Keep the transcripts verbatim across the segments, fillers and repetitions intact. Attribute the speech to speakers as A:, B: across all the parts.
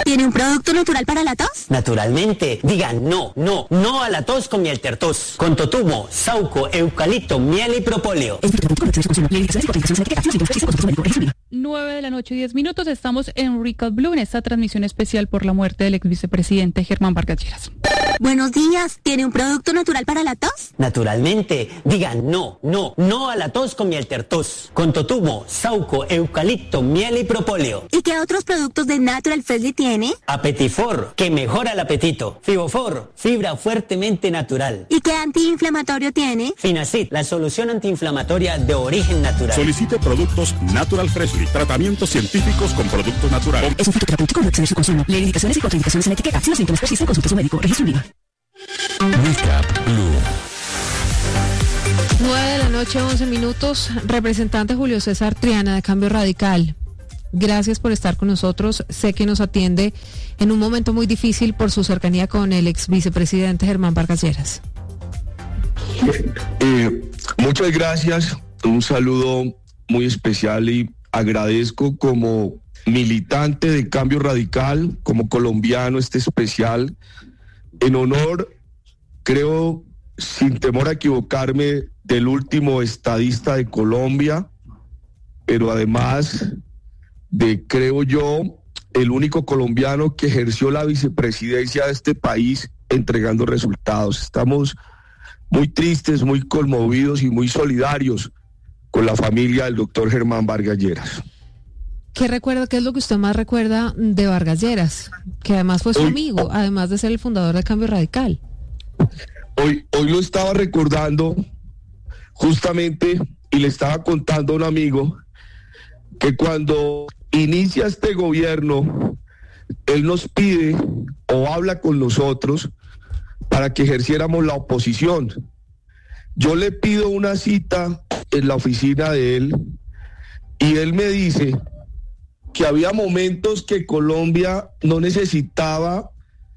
A: ¿Tiene un producto natural para la tos?
B: Naturalmente. Digan no, no, no a la tos con miel tertos. Con totumo, sauco, eucalipto, miel y propóleo.
C: nueve de la noche, diez minutos. Estamos en Recall Blue en esta transmisión especial por la muerte del ex vicepresidente Germán Vargas Lleras.
A: Buenos días. ¿Tiene un producto natural para la tos?
B: Naturalmente. Digan no, no, no a la tos con miel tertos. Con totumo, sauco, eucalipto, miel y propóleo.
A: ¿Y qué otros productos de Natural Freshly tiene?
B: Apetifor, que mejora el apetito. Fibofor, fibra fuertemente natural.
A: ¿Y qué antiinflamatorio tiene?
B: Finacid, la solución antiinflamatoria de origen natural.
D: Solicite productos Natural Freshly, tratamientos científicos con productos naturales.
E: Es un fitoterapéutico, no exceder su consumo. Leer indicaciones y contraindicaciones en la etiqueta. Si los síntomas persisten, consulte a su médico. Registro Viva.
F: Recap Blue.
G: nueve de la noche, once minutos. Representante Julio César Triana de Cambio Radical, gracias por estar con nosotros. Sé que nos atiende en un momento muy difícil por su cercanía con el ex vicepresidente Germán Vargas Lleras.
H: Eh, muchas gracias, un saludo muy especial y agradezco como militante de Cambio Radical, como colombiano este especial, en honor, creo, sin temor a equivocarme, del último estadista de Colombia, pero además de, creo yo, el único colombiano que ejerció la vicepresidencia de este país entregando resultados. Estamos muy tristes, muy conmovidos y muy solidarios con la familia del doctor Germán Vargas Lleras.
G: ¿Qué recuerda, qué es lo que usted más recuerda de Vargas Lleras? Que además fue su
H: hoy,
G: amigo, además de ser el fundador de Cambio Radical.
H: Hoy, hoy lo estaba recordando justamente y le estaba contando a un amigo que cuando inicia este gobierno, él nos pide o habla con nosotros para que ejerciéramos la oposición. Yo le pido una cita en la oficina de él y él me dice que había momentos que Colombia no necesitaba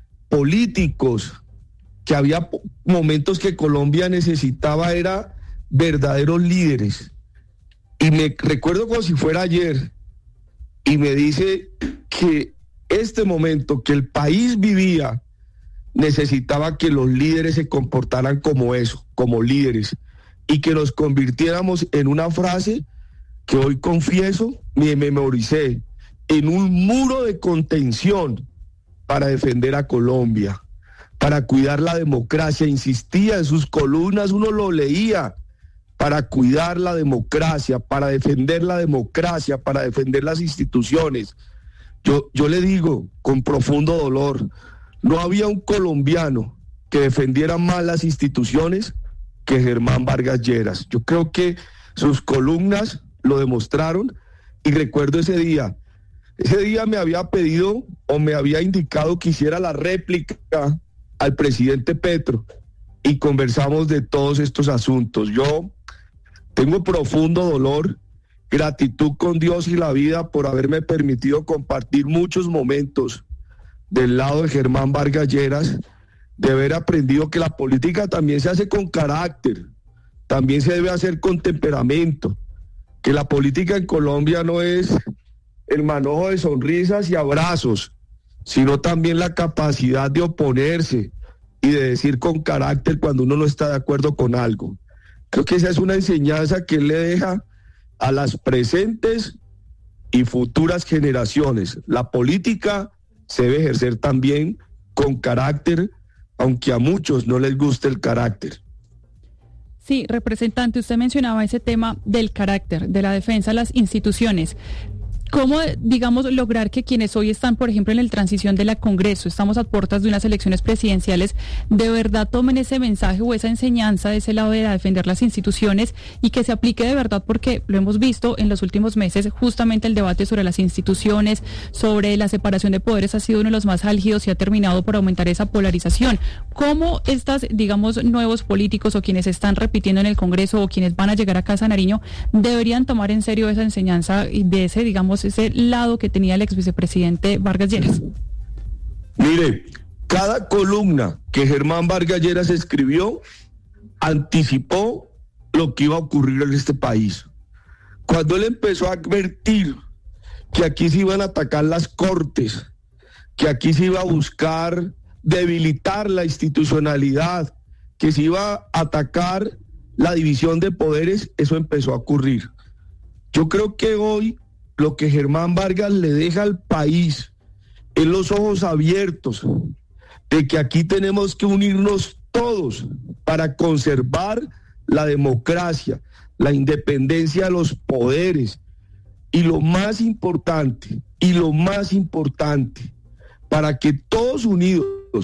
H: políticos, que había momentos que Colombia necesitaba era verdaderos líderes. Y me recuerdo como si fuera ayer, y me dice que este momento que el país vivía necesitaba que los líderes se comportaran como eso, como líderes, y que nos convirtiéramos en una frase que hoy confieso, me memoricé, en un muro de contención para defender a Colombia, para cuidar la democracia. Insistía en sus columnas, uno lo leía, para cuidar la democracia, para defender la democracia, para defender las instituciones. Yo, yo le digo con profundo dolor, no había un colombiano que defendiera más las instituciones que Germán Vargas Lleras. Yo creo que sus columnas lo demostraron y recuerdo ese día. Ese día me había pedido o me había indicado que hiciera la réplica al presidente Petro y conversamos de todos estos asuntos. Yo tengo profundo dolor, gratitud con Dios y la vida por haberme permitido compartir muchos momentos del lado de Germán Vargas Lleras, de haber aprendido que la política también se hace con carácter, también se debe hacer con temperamento, que la política en Colombia no es el manojo de sonrisas y abrazos, sino también la capacidad de oponerse y de decir con carácter cuando uno no está de acuerdo con algo. Creo que esa es una enseñanza que él le deja a las presentes y futuras generaciones. La política se debe ejercer también con carácter, aunque a muchos no les guste el carácter.
C: Sí, representante, usted mencionaba ese tema del carácter, de la defensa de las instituciones. ¿Cómo, digamos, lograr que quienes hoy están, por ejemplo, en la transición de la Congreso, estamos a puertas de unas elecciones presidenciales, de verdad tomen ese mensaje o esa enseñanza de ese lado de defender las instituciones y que se aplique de verdad? Porque lo hemos visto en los últimos meses, justamente el debate sobre las instituciones, sobre la separación de poderes ha sido uno de los más álgidos y ha terminado por aumentar esa polarización. ¿Cómo estas, digamos, nuevos políticos o quienes están repitiendo en el Congreso o quienes van a llegar a Casa Nariño deberían tomar en serio esa enseñanza de ese, digamos, ese lado que tenía el ex vicepresidente Vargas Lleras?
H: Mire, cada columna que Germán Vargas Lleras escribió anticipó lo que iba a ocurrir en este país. Cuando él empezó a advertir que aquí se iban a atacar las cortes, que aquí se iba a buscar debilitar la institucionalidad, que se iba a atacar la división de poderes, eso empezó a ocurrir. Yo creo que hoy lo que Germán Vargas le deja al país es los ojos abiertos de que aquí tenemos que unirnos todos para conservar la democracia, la independencia de los poderes y lo más importante, y lo más importante, para que todos unidos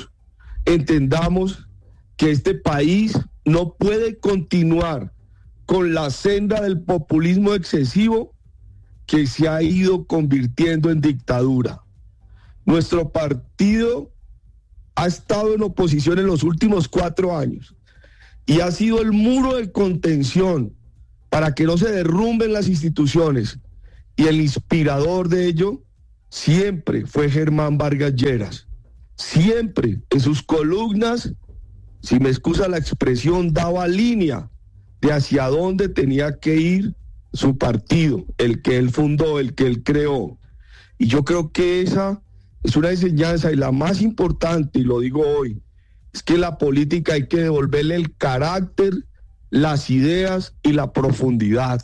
H: entendamos que este país no puede continuar con la senda del populismo excesivo que se ha ido convirtiendo en dictadura. Nuestro partido ha estado en oposición en los últimos cuatro años y ha sido el muro de contención para que no se derrumben las instituciones, y el inspirador de ello siempre fue Germán Vargas Lleras. Siempre en sus columnas, si me excusa la expresión, daba línea de hacia dónde tenía que ir su partido, el que él fundó, el que él creó. Y yo creo que esa es una enseñanza, y la más importante, y lo digo hoy, es que la política hay que devolverle el carácter, las ideas y la profundidad.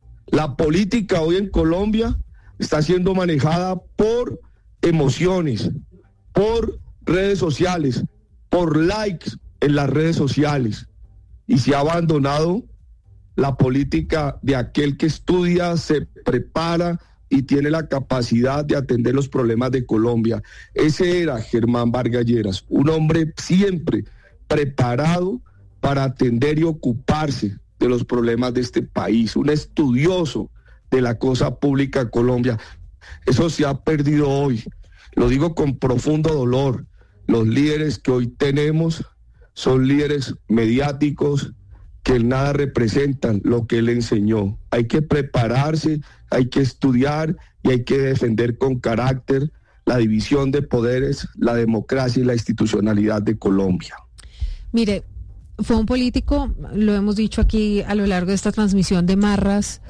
H: La política hoy en Colombia está siendo manejada por emociones, por redes sociales, por likes en las redes sociales, y se ha abandonado la política de aquel que estudia, se prepara y tiene la capacidad de atender los problemas de Colombia. Ese era Germán Vargas Lleras, un hombre siempre preparado para atender y ocuparse de los problemas de este país, un estudioso de la cosa pública Colombia. Eso se ha perdido hoy, lo digo con profundo dolor. Los líderes que hoy tenemos son líderes mediáticos que nada representan lo que él enseñó. Hay que prepararse, hay que estudiar y hay que defender con carácter la división de poderes, la democracia y la institucionalidad de Colombia.
G: Mire, fue un político, lo hemos dicho aquí a lo largo de esta transmisión de Marras,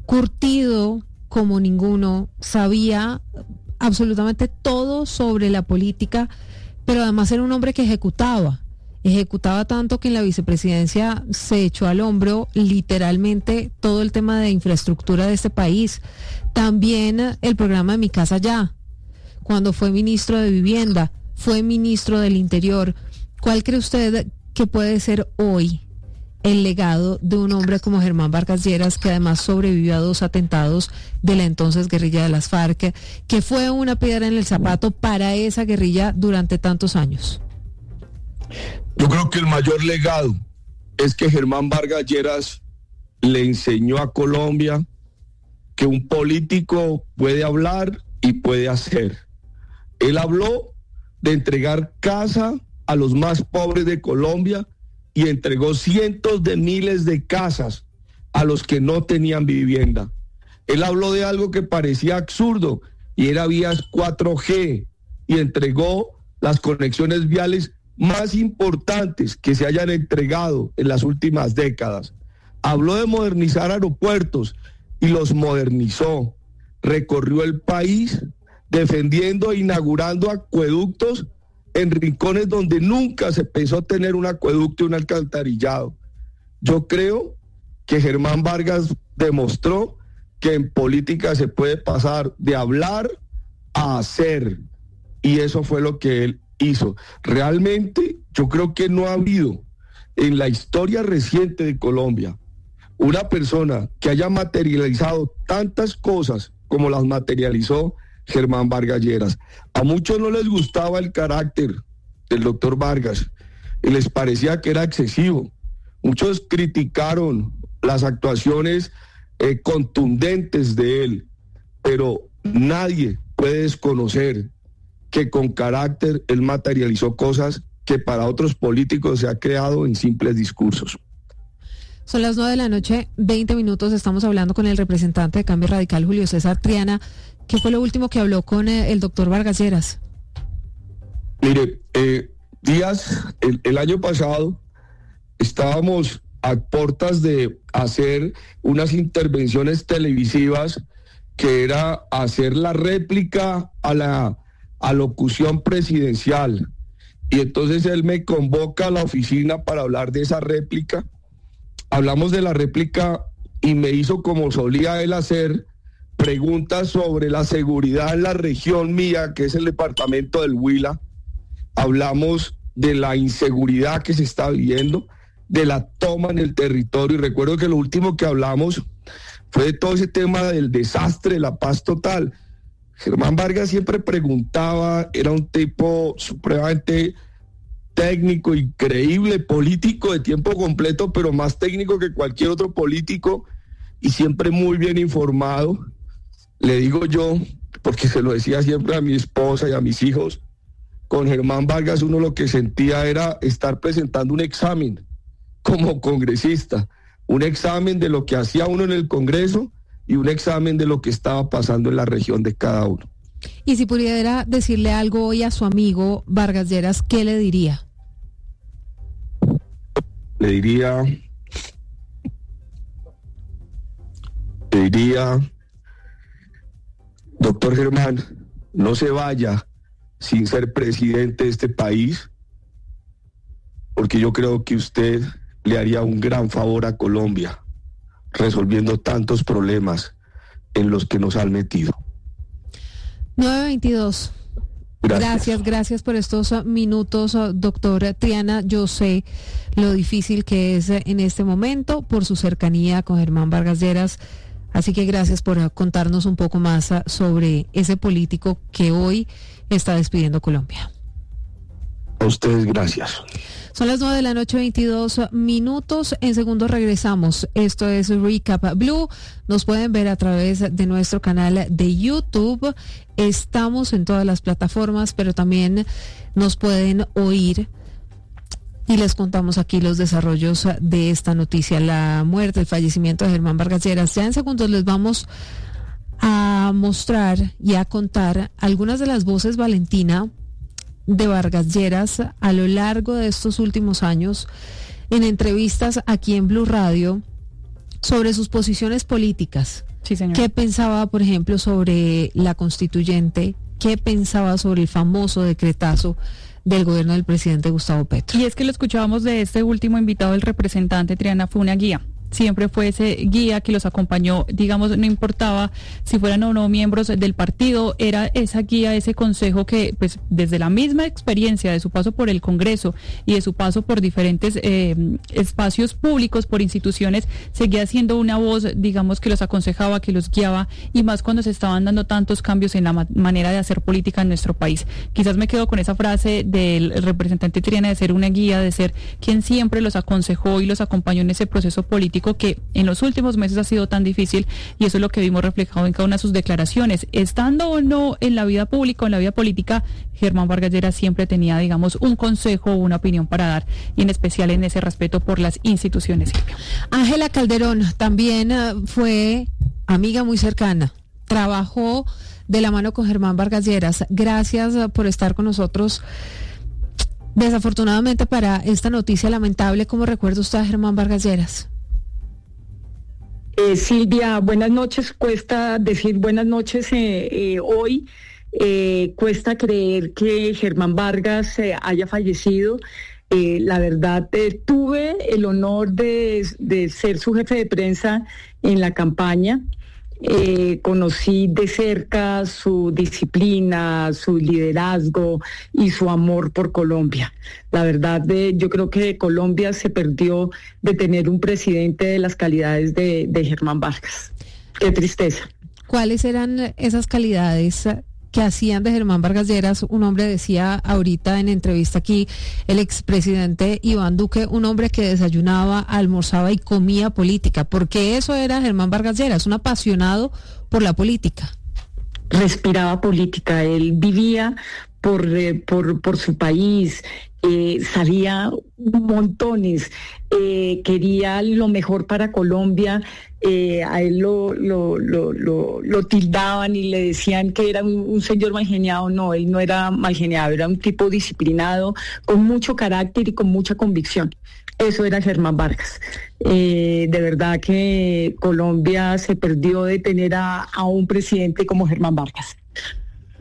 G: curtido como ninguno, sabía absolutamente todo sobre la política, pero además era un hombre que ejecutaba. Ejecutaba tanto que en la vicepresidencia se echó al hombro literalmente todo el tema de infraestructura de este país. También el programa de Mi Casa Ya. Cuando fue ministro de Vivienda, fue ministro del Interior. ¿Cuál cree usted que puede ser hoy el legado de un hombre como Germán Vargas Lleras, que además sobrevivió a dos atentados de la entonces guerrilla de las FARC, que fue una piedra en el zapato para esa guerrilla durante tantos años?
H: Yo creo que el mayor legado es que Germán Vargas Lleras le enseñó a Colombia que un político puede hablar y puede hacer. Él habló de entregar casa a los más pobres de Colombia y entregó cientos de miles de casas a los que no tenían vivienda. Él habló de algo que parecía absurdo y era vías cuatro G, y entregó las conexiones viales más importantes que se hayan entregado en las últimas décadas. Habló de modernizar aeropuertos y los modernizó. Recorrió el país defendiendo e inaugurando acueductos en rincones donde nunca se pensó tener un acueducto y un alcantarillado. Yo creo que Germán Vargas demostró que en política se puede pasar de hablar a hacer, y eso fue lo que él hizo. Realmente yo creo que no ha habido en la historia reciente de Colombia una persona que haya materializado tantas cosas como las materializó Germán Vargas Lleras. A muchos no les gustaba el carácter del doctor Vargas y les parecía que era excesivo. Muchos criticaron las actuaciones eh, contundentes de él, pero nadie puede desconocer que con carácter él materializó cosas que para otros políticos se ha creado en simples discursos.
G: Son las nueve de la noche, veinte minutos, estamos hablando con el representante de Cambio Radical, Julio César Triana. ¿Qué fue lo último que habló con eh, el doctor Vargas Lleras?
H: Mire, eh, Díaz, el, el año pasado estábamos a puertas de hacer unas intervenciones televisivas que era hacer la réplica a la alocución presidencial. Y entonces él me convoca a la oficina para hablar de esa réplica. Hablamos de la réplica y me hizo, como solía él hacer, preguntas sobre la seguridad en la región mía, que es el departamento del Huila. Hablamos de la inseguridad que se está viviendo, de la toma en el territorio. Y recuerdo que lo último que hablamos fue de todo ese tema del desastre, la paz total. Germán Vargas siempre preguntaba, era un tipo supremamente técnico, increíble, político de tiempo completo, pero más técnico que cualquier otro político y siempre muy bien informado. Le digo yo, porque se lo decía siempre a mi esposa y a mis hijos, con Germán Vargas uno lo que sentía era estar presentando un examen como congresista, un examen de lo que hacía uno en el Congreso y un examen de lo que estaba pasando en la región de cada uno.
G: Y si pudiera decirle algo hoy a su amigo Vargas Lleras, ¿qué le diría?
H: Le diría, le diría, doctor Germán, no se vaya sin ser presidente de este país, porque yo creo que usted le haría un gran favor a Colombia, resolviendo tantos problemas en los que nos han metido.
G: nueve veintidós. Gracias. gracias, gracias por estos uh, minutos, uh, doctor Triana. Yo sé lo difícil que es uh, en este momento por su cercanía con Germán Vargas Lleras, así que gracias por uh, contarnos un poco más uh, sobre ese político que hoy está despidiendo Colombia.
H: A ustedes, gracias.
G: Son las nueve de la noche, veintidós minutos. En segundos regresamos. Esto es Recap Blue. Nos pueden ver a través de nuestro canal de YouTube. Estamos en todas las plataformas, pero también nos pueden oír. Y les contamos aquí los desarrollos de esta noticia, la muerte, el fallecimiento de Germán Vargas Lleras. Ya en segundos les vamos a mostrar y a contar algunas de las voces, Valentina, de Vargas Lleras a lo largo de estos últimos años en entrevistas aquí en Blue Radio sobre sus posiciones políticas.
C: Sí, señor.
G: ¿Qué pensaba, por ejemplo, sobre la constituyente? ¿Qué pensaba sobre el famoso decretazo del gobierno del presidente Gustavo Petro?
C: Y es que lo escuchábamos de este último invitado, el representante Triana, fue una guía. Siempre fue ese guía que los acompañó, digamos, no importaba si fueran o no miembros del partido, era esa guía, ese consejo que, pues, desde la misma experiencia de su paso por el Congreso y de su paso por diferentes eh, espacios públicos, por instituciones, seguía siendo una voz, digamos, que los aconsejaba, que los guiaba, y más cuando se estaban dando tantos cambios en la ma- manera de hacer política en nuestro país. Quizás me quedo con esa frase del representante Triana de ser una guía, de ser quien siempre los aconsejó y los acompañó en ese proceso político que en los últimos meses ha sido tan difícil, y eso es lo que vimos reflejado en cada una de sus declaraciones. Estando o no en la vida pública o en la vida política, Germán Vargas Lleras siempre tenía, digamos, un consejo o una opinión para dar, y en especial en ese respeto por las instituciones.
G: Ángela Calderón también uh, fue amiga muy cercana, trabajó de la mano con Germán Vargas Lleras. Gracias uh, por estar con nosotros. Desafortunadamente para esta noticia lamentable, ¿cómo recuerda usted a Germán Vargas Lleras?
I: Eh, Silvia, buenas noches. Cuesta decir buenas noches eh, eh, hoy. Eh, cuesta creer que Germán Vargas eh, haya fallecido. Eh, la verdad, eh, tuve el honor de, de ser su jefe de prensa en la campaña. Eh, conocí de cerca su disciplina, su liderazgo y su amor por Colombia. La verdad, de, yo creo que Colombia se perdió de tener un presidente de las calidades de, de Germán Vargas. Qué tristeza.
G: ¿Cuáles eran esas calidades que hacían de Germán Vargas Lleras? Un hombre, decía ahorita en entrevista aquí el expresidente Iván Duque, un hombre que desayunaba, almorzaba y comía política, porque eso era Germán Vargas Lleras, un apasionado por la política.
I: Respiraba política, él vivía por, eh, por, por su país, eh, sabía montones, eh, quería lo mejor para Colombia. Eh, a él lo, lo, lo, lo, lo tildaban y le decían que era un, un señor malgeniado. No, él no era malgeniado, era un tipo disciplinado, con mucho carácter y con mucha convicción. Eso era Germán Vargas. Eh, de verdad que Colombia se perdió de tener a, a un presidente como Germán Vargas.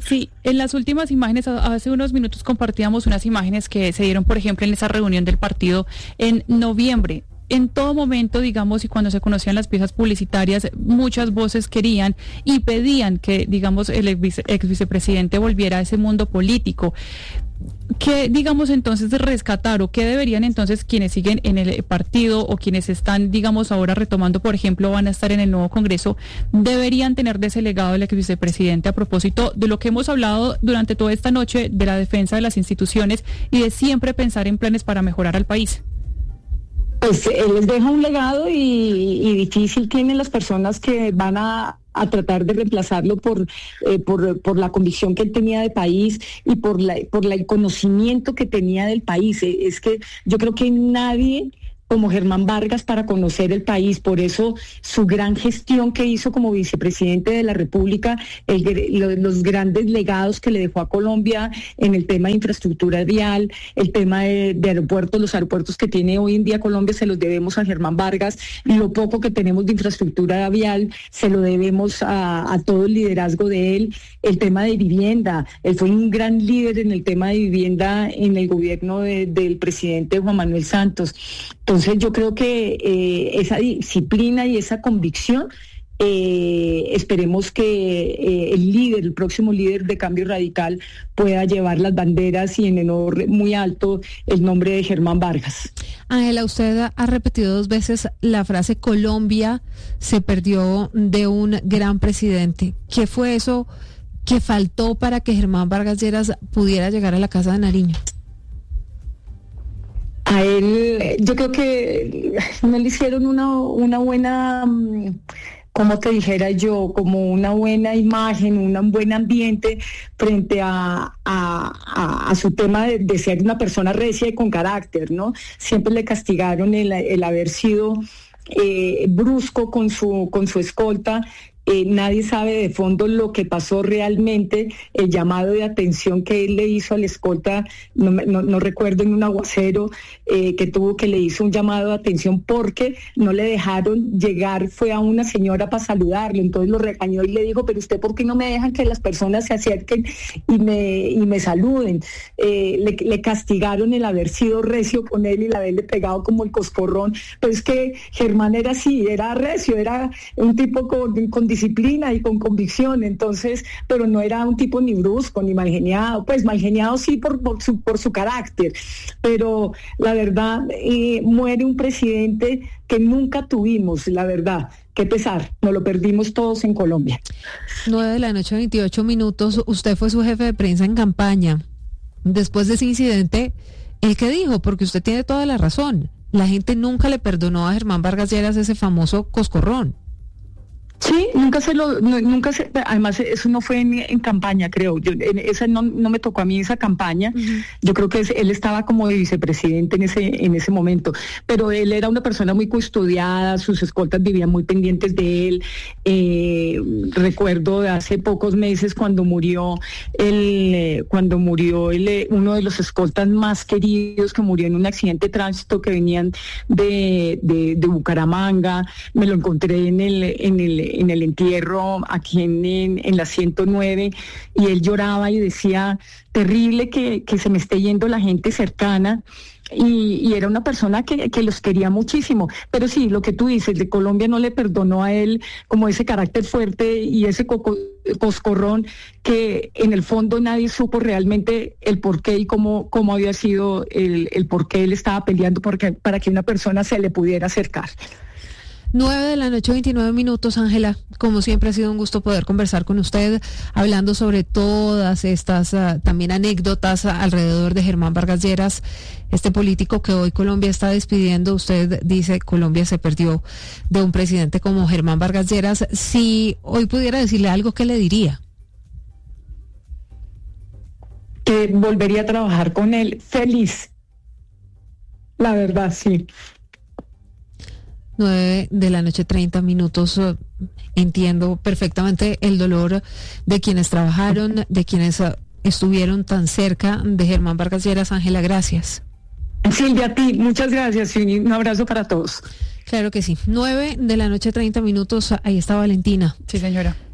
C: Sí, en las últimas imágenes, hace unos minutos compartíamos unas imágenes que se dieron, por ejemplo, en esa reunión del partido en noviembre. En todo momento, digamos, y cuando se conocían las piezas publicitarias, muchas voces querían y pedían que, digamos, el ex, vice, ex vicepresidente volviera a ese mundo político. ¿Qué, digamos, entonces rescatar o qué deberían entonces quienes siguen en el partido o quienes están, digamos, ahora retomando, por ejemplo, van a estar en el nuevo Congreso, deberían tener de ese legado del ex vicepresidente a propósito de lo que hemos hablado durante toda esta noche, de la defensa de las instituciones y de siempre pensar en planes para mejorar al país?
I: Pues él les deja un legado y, y difícil tienen las personas que van a, a tratar de reemplazarlo por, eh, por, por la convicción que él tenía de país y por, la, por la, el conocimiento que tenía del país. Es que yo creo que nadie como Germán Vargas para conocer el país, por eso su gran gestión que hizo como vicepresidente de la República, el, los, los grandes legados que le dejó a Colombia en el tema de infraestructura vial, el tema de, de aeropuertos, los aeropuertos que tiene hoy en día Colombia se los debemos a Germán Vargas, y lo poco que tenemos de infraestructura vial se lo debemos a, a todo el liderazgo de él. El tema de vivienda, él fue un gran líder en el tema de vivienda en el gobierno de, del presidente Juan Manuel Santos. Entonces yo creo que eh, esa disciplina y esa convicción, eh, esperemos que eh, el líder, el próximo líder de Cambio Radical pueda llevar las banderas y en honor muy alto el nombre de Germán Vargas.
G: Ángela, usted ha repetido dos veces la frase Colombia se perdió de un gran presidente. ¿Qué fue eso que faltó para que Germán Vargas Lleras pudiera llegar a la Casa de Nariño?
I: A él, yo creo que no le hicieron una, una buena, como te dijera yo, como una buena imagen, un buen ambiente frente a, a, a, a su tema de, de ser una persona recia y con carácter, ¿no? Siempre le castigaron el, el haber sido eh, brusco con su, con su escolta. Eh, nadie sabe de fondo lo que pasó realmente, el llamado de atención que él le hizo a la escolta, no, no, no recuerdo, en un aguacero eh, que tuvo, que le hizo un llamado de atención porque no le dejaron llegar, fue a una señora para saludarlo, entonces lo regañó y le dijo, pero usted ¿por qué no me dejan que las personas se acerquen y me, y me saluden? Eh, le, le castigaron el haber sido recio con él y el haberle pegado como el coscorrón, pero es que Germán era así, era recio, era un tipo con, con disciplina y con convicción, entonces, pero no era un tipo ni brusco ni malgeniado, pues malgeniado sí por, por, su, por su carácter, pero la verdad, eh, muere un presidente que nunca tuvimos, la verdad, qué pesar, nos lo perdimos todos en Colombia.
G: nueve de la noche, veintiocho minutos, usted fue su jefe de prensa en campaña. Después de ese incidente, ¿el qué dijo? Porque usted tiene toda la razón, la gente nunca le perdonó a Germán Vargas Lleras ese famoso coscorrón.
I: Sí, nunca se lo, no, nunca se, además eso no fue en, en campaña, creo, yo, en, esa no, no me tocó a mí esa campaña, uh-huh. Yo creo que es, él estaba como de vicepresidente en ese, en ese momento, pero él era una persona muy custodiada, sus escoltas vivían muy pendientes de él, eh, recuerdo de hace pocos meses cuando murió el, eh, cuando murió el, uno de los escoltas más queridos que murió en un accidente de tránsito que venían de, de, de Bucaramanga, me lo encontré en el, en el en el entierro aquí en, en, en la ciento nueve, y él lloraba y decía, terrible que, que se me esté yendo la gente cercana, y, y era una persona que, que los quería muchísimo, pero sí, lo que tú dices, de Colombia no le perdonó a él como ese carácter fuerte y ese coco, coscorrón que en el fondo nadie supo realmente el por qué y cómo, cómo había sido el, el por qué él estaba peleando porque, para que una persona se le pudiera acercar.
G: nueve de la noche, veintinueve minutos, Ángela. Como siempre ha sido un gusto poder conversar con usted, hablando sobre todas estas uh, también anécdotas alrededor de Germán Vargas Lleras, este político que hoy Colombia está despidiendo. Usted dice, Colombia se perdió de un presidente como Germán Vargas Lleras. Si hoy pudiera decirle algo, ¿qué le diría?
I: Que volvería a trabajar con él feliz. La verdad, sí.
G: nueve de la noche, treinta minutos. Uh, entiendo perfectamente el dolor de quienes trabajaron, de quienes uh, estuvieron tan cerca de Germán Vargas Lleras. Ángela, gracias.
I: Silvia, a ti, muchas gracias y un abrazo para todos.
G: Claro que sí. nueve de la noche, treinta minutos. Ahí está Valentina.
C: Sí, señora.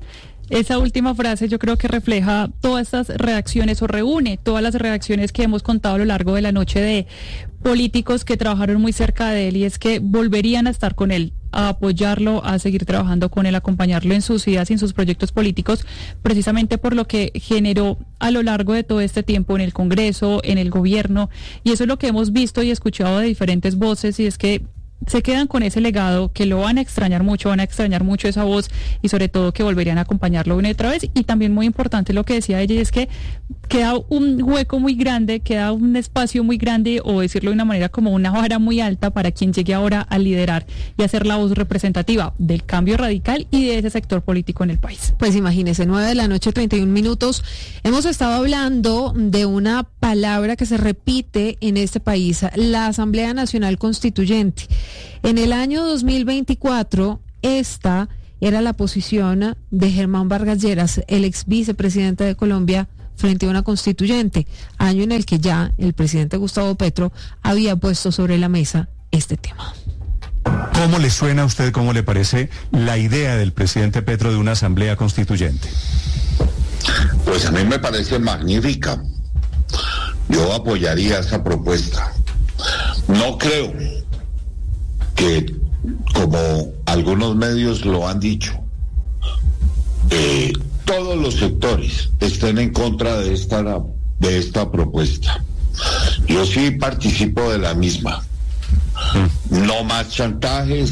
C: Esa última frase yo creo que refleja todas estas reacciones o reúne todas las reacciones que hemos contado a lo largo de la noche de políticos que trabajaron muy cerca de él, y es que volverían a estar con él, a apoyarlo, a seguir trabajando con él, a acompañarlo en sus ideas y en sus proyectos políticos, precisamente por lo que generó a lo largo de todo este tiempo en el Congreso, en el gobierno, y eso es lo que hemos visto y escuchado de diferentes voces, y es que se quedan con ese legado, que lo van a extrañar mucho, van a extrañar mucho esa voz, y sobre todo que volverían a acompañarlo una y otra vez. Y también muy importante lo que decía ella, y es que queda un hueco muy grande, queda un espacio muy grande, o decirlo de una manera como una vara muy alta, para quien llegue ahora a liderar y a ser la voz representativa del cambio radical y de ese sector político en el país.
G: Pues imagínese, nueve de la noche, treinta y un minutos. Hemos estado hablando de una palabra que se repite en este país, la Asamblea Nacional Constituyente. En el año dos mil veinticuatro, esta era la posición de Germán Vargas Lleras, el ex vicepresidente de Colombia, frente a una constituyente, año en el que ya el presidente Gustavo Petro había puesto sobre la mesa este tema.
J: ¿Cómo le suena a usted, cómo le parece la idea del presidente Petro de una asamblea constituyente?
K: Pues a mí me parece magnífica. Yo apoyaría esa propuesta. No creo que, como algunos medios lo han dicho, eh, todos los sectores estén en contra de esta, de esta propuesta. Yo sí participo de la misma. No más chantajes.